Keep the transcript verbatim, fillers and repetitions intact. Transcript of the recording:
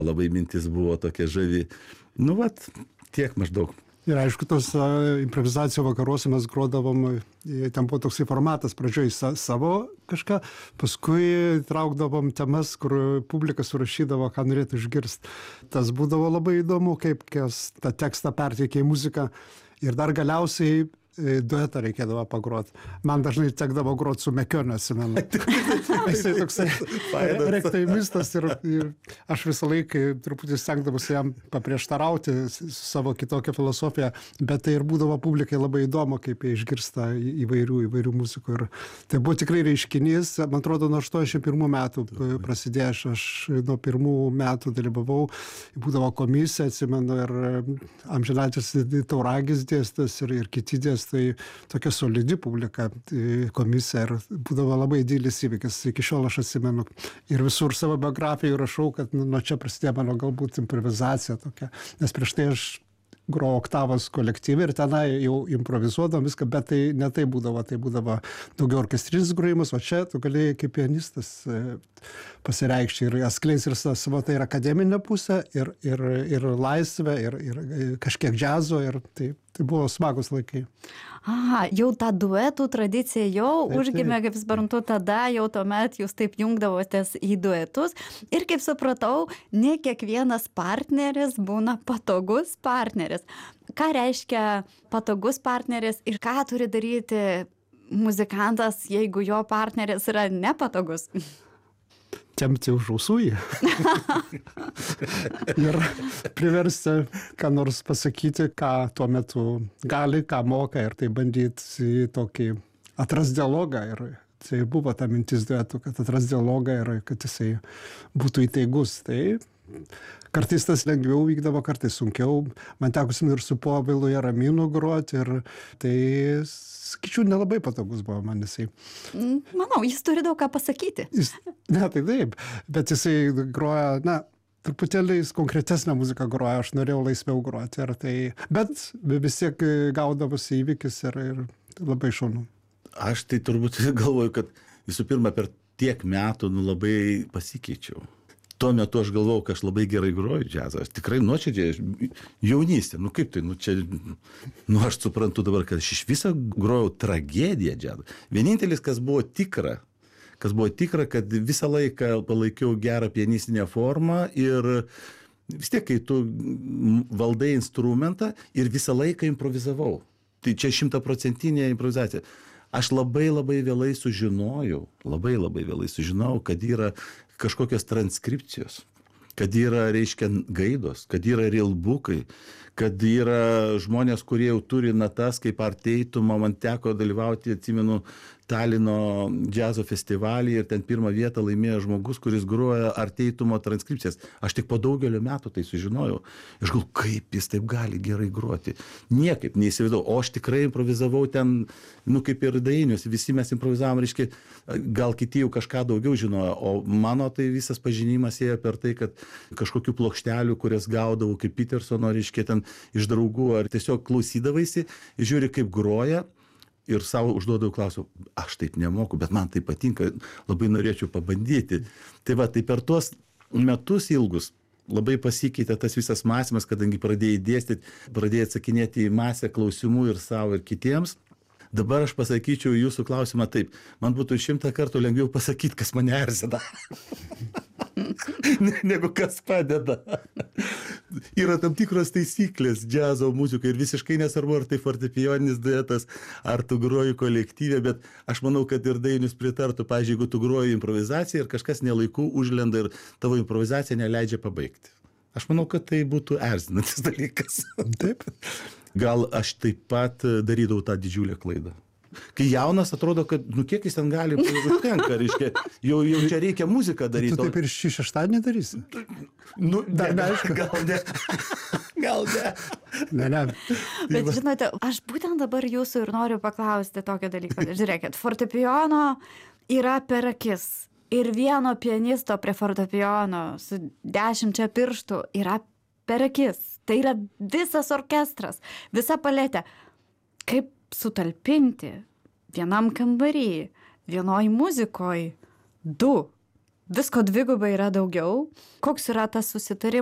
Labai mintis buvo tokia žavi. Nu, vat, tiek maždaug. Ir aišku, tos improvizacijų vakaruose mes grodavom, ten buvo toksai formatas, pradžioj sa, savo kažką, paskui traukdavom temas, kur publika surašydavo, ką norėtų išgirsti. Tas būdavo labai įdomu, kaip kas tą tekstą perteikė į muziką. Ir dar galiausiai duetą reikėdavo pagroti. Man dažnai tekdavo groti su Mekioniu, atsimenu. Jisai toksai rektaimistas ir, ir aš visą laiką truputį stengdavosi jam paprieštarauti su savo kitokią filosofiją, bet tai ir būdavo publikai labai įdomu, kaip jie išgirsta įvairių, įvairių muzikų. Ir tai buvo tikrai reiškinys, man atrodo, nuo aštuoniasdešimt pirmų metų prasidėjo, aš, aš nuo pirmų metų dalyvavau, būdavo komisija, atsimenu, ir amžinatilsį Tauragis dėstas ir, ir kiti dėstas. Tai tokia solidi publika komisija ir būdavo labai didelis įvykis. Iki šiol aš atsimenu ir visur savo biografiją rašau, kad nu, nuo čia prasidėjo mano galbūt improvizacija tokia. Nes prieš tai aš grojau oktavos kolektyve ir tenai jau improvizuodavom viską, bet tai ne tai būdavo, tai būdavo daugiau orkestrinis grojimas, o čia tu galėjai kaip pianistas pasireikšti ir atskleisti ir savo tai ir akademinę pusę, ir, ir, ir laisvę, ir, ir kažkiek džiazo, ir tai, tai buvo smagus laikai. Aha, jau tą duetų tradiciją jau Taip, užgimė, taip. kaip suprantu, tada jau tuomet jūs taip jungdavotės į duetus. Ir kaip supratau, ne kiekvienas partneris būna patogus partneris. Ką reiškia patogus partneris ir ką turi daryti muzikantas, jeigu jo partneris yra nepatogus? Tempti už ausų jį. Ir priversti, ką nors pasakyti, ką tuo metu gali, ką moka, ir tai bandyti į tokį atras dialogą. Ir tai buvo ta mintis duetų, kad atras dialogą ir kad jisai būtų įtaigus. Tai kartais tas lengviau vykdavo, kartais sunkiau. Man teko ir su Povilu Jaraminu groti, ir tai, sakyčiau, nelabai patogus buvo man jisai. Manau, jis turi daug ką pasakyti. Jis, ne, tai taip, bet jisai groja, na, truputėlį konkretesnę muziką groja, aš norėjau laisviau groti. Ir tai, bet vis tiek gaudavosi įvykis ir, ir labai šaunu. Aš tai turbūt galvoju, kad visų pirma per tiek metų nu, labai pasikeičiau. Tuo metu aš galvojau, kad aš labai gerai groju džiazą. Aš tikrai nuoširdžiai, jaunystė, nu kaip tai, nu čia, nu aš suprantu dabar, kad aš iš viso grojau tragediją džiazą. Vienintelis, kas buvo tikra, kas buvo tikra, kad visą laiką palaikiau gerą pianistinę formą ir vis tiek, kai tu valdai instrumentą ir visą laiką improvizavau. Tai čia šimtaprocentinė improvizacija. Aš labai labai vėlai sužinojau, labai labai vėlai sužinojau, kad yra kažkokios transkripcijos, kad yra, reiškia, gaidos, kad yra rilbukai, kad yra žmonės, kurie jau turi natas, kaip Arteitumą, man teko dalyvauti, atsimenu, Talino džiazo festivalyje ir ten pirmą vietą laimėjo žmogus, kuris groja Arteitumo transkripcijas. Aš tik po daugelio metų tai sužinojau. Aš galvoju, kaip jis taip gali gerai groti. Niekaip neįsivaizdavau. O aš tikrai improvizavau ten, nu kaip ir Dainius, visi mes improvizavom, reiškia, gal kiti jau kažką daugiau žinojo, o mano tai visas pažinimas ėjo per tai, kad kažkokių plokštelių, kurias gaudavau kaip Petersono, reiškia, ten iš draugų, ar tiesiog klausydavaisi, žiūri kaip groja. Ir savo užduodavau klausimą, aš taip nemoku, bet man tai patinka, labai norėčiau pabandyti. Tai va, tai per tuos metus ilgus labai pasikeitė tas visas mąstymas, kadangi pradėjai dėstyti, pradėjai atsakinėti į masę klausimų ir savo, ir kitiems. Dabar aš pasakyčiau jūsų klausimą taip, man būtų šimtą kartų lengviau pasakyti, kas mane erzina, negu kas padeda. Yra tam tikros taisyklės džiazo muzikai ir visiškai nesvarbu, ar tai fortepijoninis duetas, ar tu groji kolektyve, bet aš manau, kad ir Dainius pritartų, pavyzdžiui, jeigu tu groji improvizaciją ir kažkas nelaiku užlenda ir tavo improvizacija neleidžia pabaigti. Aš manau, kad tai būtų erzinantis dalykas. Taip. Gal aš taip pat darydavau tą didžiulę klaidą. Kai jaunas atrodo, kad, nu kiek jis ten gali, tenka, reiškia, jau, jau čia reikia muziką daryti. Tu taip ir šį šeštadienį darysi? Nu, dar neaišku, gal ne. Gal ne. Ne, ne. Bet žinote, aš būtent dabar jūsų ir noriu paklausti tokio dalyko. Žiūrėkit, fortepijono yra per akis. Ir vieno pianisto prie fortepijono su dešimčia pirštų yra per akis. Tai yra visas orkestras, visa paletė. Kaip sutalpinti vienam kambarį, vienoj muzikoj du visko dvigubai yra daugiau. Koks yra tas susitarimas?